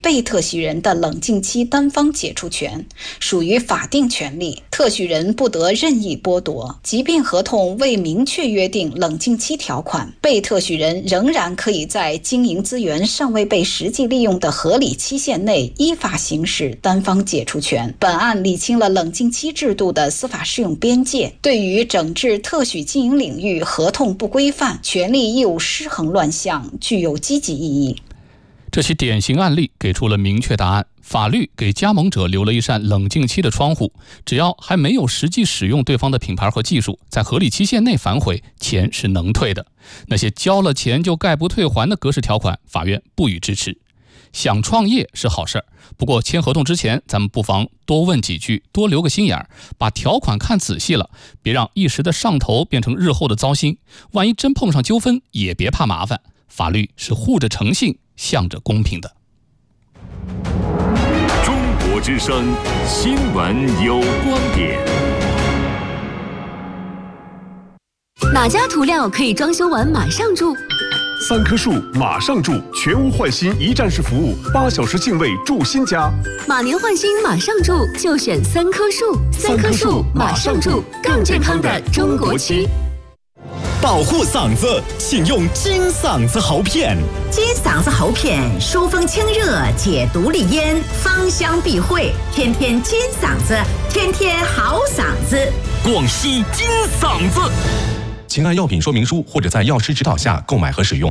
被特许人的冷静期单方解除权属于法定权利，特许人不得任意剥夺。即便合同未明确约定冷静期条款，被特许人仍然可以在经营资源尚未被实际利用的合理期限内依法行使单方解除权。本案理清了冷静期制度的司法适用边界，对于整治特许经营领域合同不规范、权利义务失衡乱象具有积极意义。 这起典型案例给出了明确答案，法律给加盟者留了一扇冷静期的窗户，只要还没有实际使用对方的品牌和技术，在合理期限内反悔，钱是能退的。那些交了钱就概不退还的格式条款，法院不予支持。想创业是好事儿，不过签合同之前，咱们不妨多问几句，多留个心眼儿，把条款看仔细了，别让一时的上头变成日后的糟心。万一真碰上纠纷，也别怕麻烦，法律是护着诚信，向着公平的。 中国之声新闻有观点。 哪家涂料可以装修完马上住 ？3棵树马上住，全屋换新一站式服务，8小时净位住新家。 马年换新马上住，就选3棵树。3棵树马上住，更健康的中国区。 保护嗓子，请用金嗓子喉片。 金嗓子喉片疏风清热，解毒利咽，芳香避秽，天天金嗓子，天天好嗓子。 广西金嗓子， 请按药品说明书或者在药师指导下购买和使用。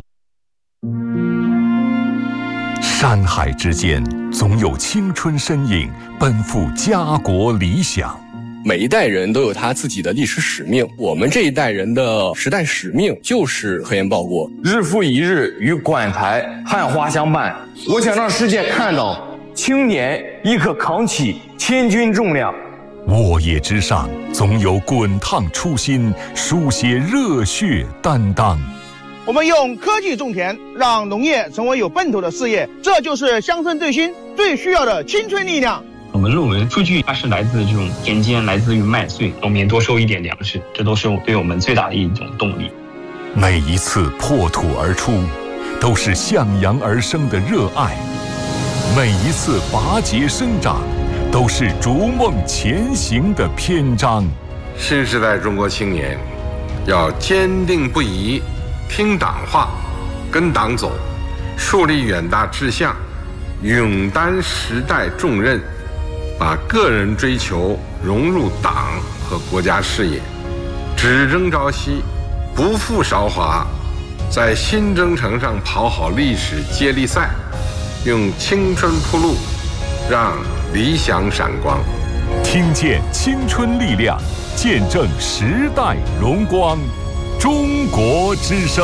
山海之间，总有青春身影奔赴家国理想。 每一代人都有他自己的历史使命，我们这一代人的时代使命就是核烟报国。 日复一日与管台汉花相伴，我想让世界看到青年亦可扛起千钧重量。 沃野之上，总有滚烫初心，书写热血担当。 我们用科技种田，让农业成为有奔头的事业，这就是乡村振兴最需要的青春力量。 我们论文数据它是来自这种田间，来自于麦穗，农民多收一点粮食，这都是对我们最大的一种动力。 每一次破土而出，都是向阳而生的热爱；每一次拔节生长，都是逐梦前行的篇章。 新时代中国青年要坚定不移，听党话，跟党走，树立远大志向，勇担时代重任，把个人追求融入党和国家事业，只争朝夕，不负韶华，在新征程上跑好历史接力赛，用青春铺路，让理想闪光。 听见青春力量，见证时代荣光。中国之声，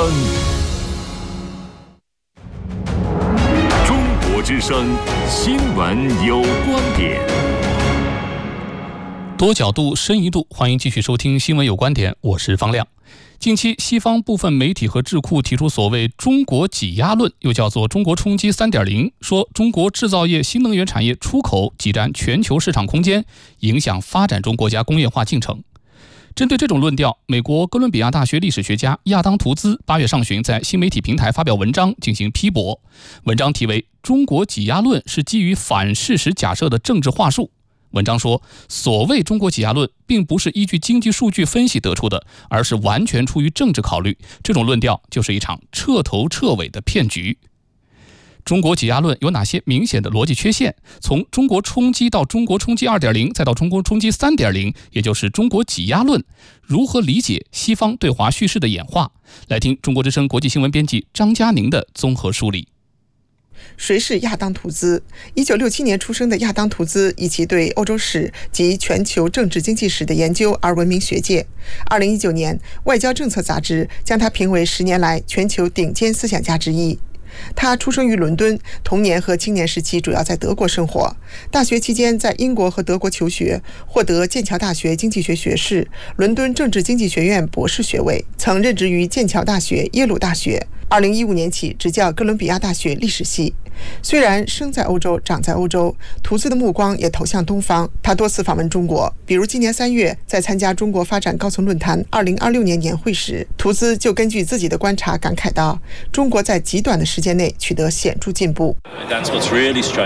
中国之声新闻有观点。 多角度、深一度，欢迎继续收听《新闻有观点》，我是方亮。近期，西方部分媒体和智库提出所谓“中国挤压论”，又叫做“中国冲击 3.0”， 说中国制造业、新能源产业出口挤占全球市场空间，影响发展中国家工业化进程。针对这种论调，美国哥伦比亚大学历史学家亚当·图兹8月上旬在新媒体平台发表文章进行批驳。文章题为《中国挤压论是基于反事实假设的政治话术》。文章说，所谓中国挤压论并不是依据经济数据分析得出的，而是完全出于政治考虑。这种论调就是一场彻头彻尾的骗局。中国挤压论有哪些明显的逻辑缺陷？从中国冲击到中国冲击 2.0， 再到中国冲击 3.0， 也就是中国挤压论，如何理解西方对华叙事的演化？来听中国之声国际新闻编辑张嘉宁的综合梳理。 谁是亚当·图兹？1967年出生的亚当·图兹以其对欧洲史及全球政治经济史的研究而闻名学界。2019年，《外交政策》杂志将他评为10年来全球顶尖思想家之一。他出生于伦敦，童年和青年时期主要在德国生活。大学期间在英国和德国求学，获得剑桥大学经济学学士、伦敦政治经济学院博士学位，曾任职于剑桥大学、耶鲁大学。 2015年起执教哥伦比亚大学历史系。虽然生在欧洲，长在欧洲，图兹的目光也投向东方。他多次访问中国，比如今年3月在参加中国发展高层论坛2026年年会时，图兹就根据自己的观察感慨道：中国在极短的时间内取得显著进步。